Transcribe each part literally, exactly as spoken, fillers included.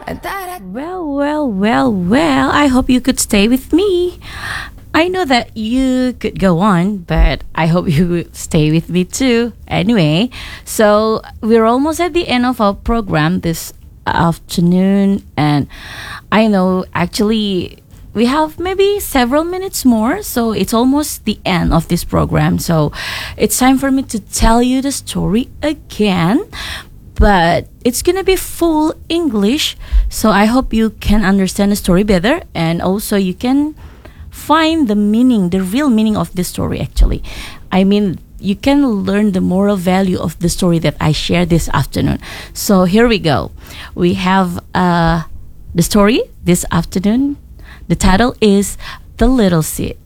Well, well, well, well, I hope you could stay with me. I know that you could go on, but I hope you would stay with me too. Anyway, so we're almost at the end of our program this afternoon, and I know actually we have maybe several minutes more, so it's almost the end of this program. So it's time for me to tell you the story again, but it's gonna be full English, so I hope you can understand the story better, and also you can find the meaning, the real meaning of the story actually. I mean, you can learn the moral value of the story that I shared this afternoon. So here we go. We have uh, the story this afternoon. The title is The Little Seed.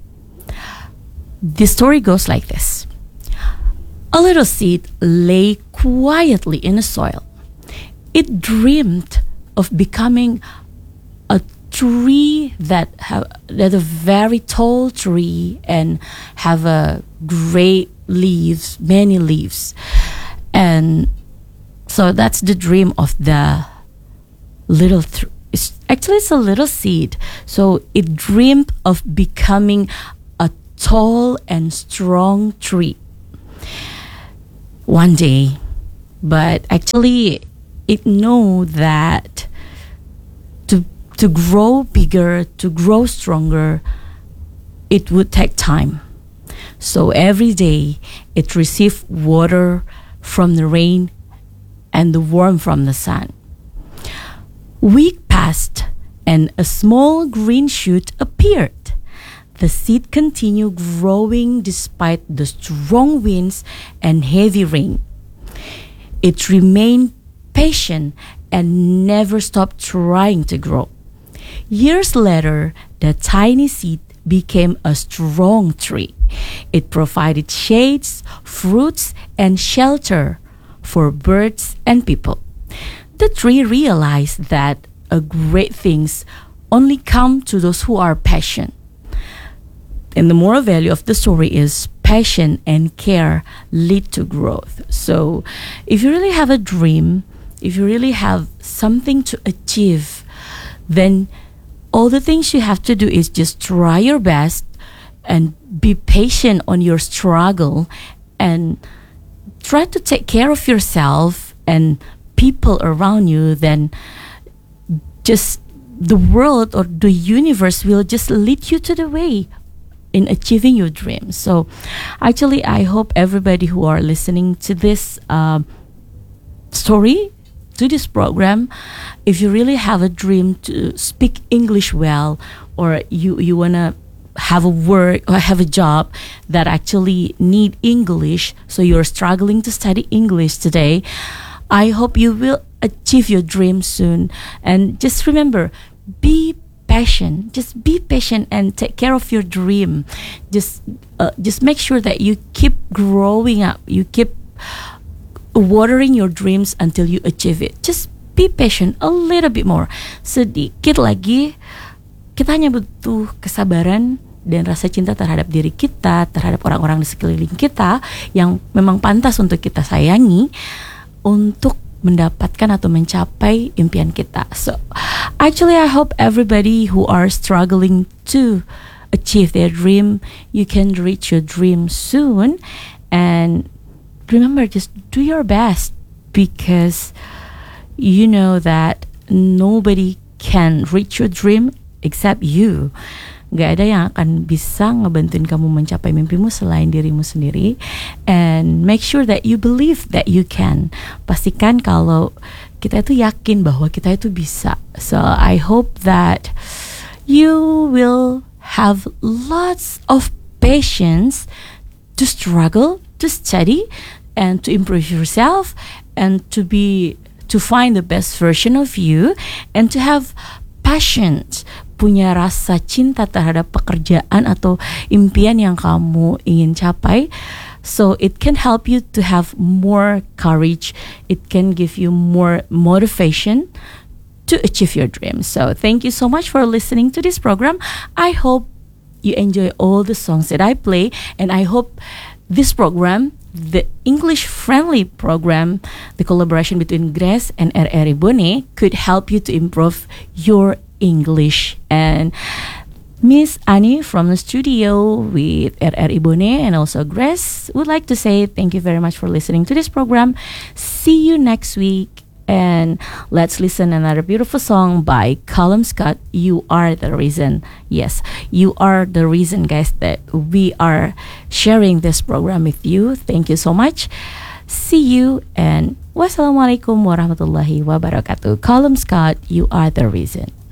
The story goes like this. A little seed lay quietly in the soil. It dreamed of becoming a tree that have that a very tall tree and have a great leaves, many leaves. And so that's the dream of the little th- it's actually it's a little seed. So it dreamed of becoming a tall and strong tree one day, but actually it know that to to grow bigger, to grow stronger, it would take time. So every day it received water from the rain and the warmth from the sun. Week passed and a small green shoot appeared. The seed continued growing despite the strong winds and heavy rain. It remained patient and never stopped trying to grow. Years later, the tiny seed became a strong tree. It provided shades, fruits, and shelter for birds and people. The tree realized that a great things only come to those who are patient. And the moral value of the story is passion and care lead to growth. So if you really have a dream, if you really have something to achieve, then all the things you have to do is just try your best and be patient on your struggle and try to take care of yourself and people around you. Then just the world or the universe will just lead you to the way in achieving your dreams. So actually I hope everybody who are listening to this uh, story, to this program, if you really have a dream to speak English well, or you, you want to have a work or have a job that actually need English, so you're struggling to study English today, I hope you will achieve your dream soon. And just remember, be patient. Just be patient and take care of your dream. Just uh, just make sure that you keep growing up. You keep watering your dreams until you achieve it. Just be patient a little bit more. Sedikit lagi. Kita hanya butuh kesabaran dan rasa cinta terhadap diri kita, terhadap orang-orang di sekeliling kita yang memang pantas untuk kita sayangi untuk mendapatkan atau mencapai impian kita. So actually I hope everybody who are struggling to achieve their dream, you can reach your dream soon. And remember, just do your best, because you know that nobody can reach your dream except you. Gak ada yang akan bisa ngebantuin kamu mencapai mimpimu selain dirimu sendiri. And make sure that you believe that you can. Pastikan kalau kita itu yakin bahwa kita itu bisa. So I hope that you will have lots of patience to struggle, to study, and to improve yourself, and to be to find the best version of you, and to have passion, punya rasa cinta terhadap pekerjaan atau impian yang kamu ingin capai. So it can help you to have more courage. It can give you more motivation to achieve your dreams. So thank you so much for listening to this program. I hope you enjoy all the songs that I play, and I hope this program, the English friendly program, the collaboration between Grace and R R I Bone could help you to improve your English. And Miss Annie from the studio with R R I Bone and also Grace would like to say thank you very much for listening to this program. See you next week. And let's listen another beautiful song by Callum Scott, You Are the Reason. Yes, you are the reason, guys, that we are sharing this program with you. Thank you so much. See you and wassalamualaikum warahmatullahi wabarakatuh. Callum Scott, You Are the Reason.